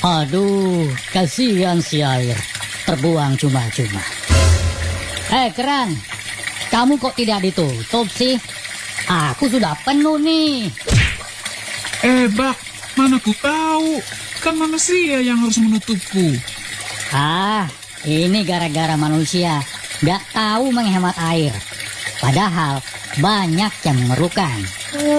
Aduh, kasihan si air. Terbuang cuma-cuma. Keran, kamu kok tidak ditutup sih? Aku sudah penuh nih. Bak, mana ku tahu. Kan manusia yang harus menutupku. Ini gara-gara manusia gak tahu menghemat air. Padahal banyak yang memerlukan.